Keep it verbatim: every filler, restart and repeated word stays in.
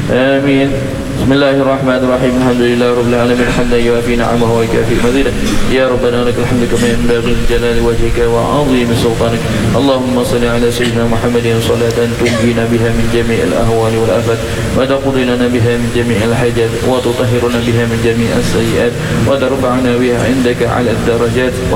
آمين. بسم الله الرحمن الرحيم. الحمد لله رب العالمين حمدا يوافي نعمه ويكافئ مزيدا. يا ربنا لك الحمد كما ينبغي لجلال وجهك وعظيم سلطانك. اللهم صل على سيدنا محمد صلاة تنجينا بها من جميع الأهوال والآفات وتقضي لنا بها من جميع الحاجات وتطهرنا بها من جميع السيئات وترفعنا بها عندك على الدرجات